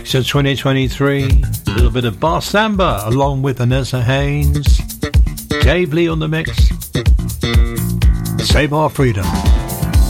Mixer 2023. A little bit of Bar Samba along with Vanessa Haynes. Dave Lee on the mix. Save our freedom.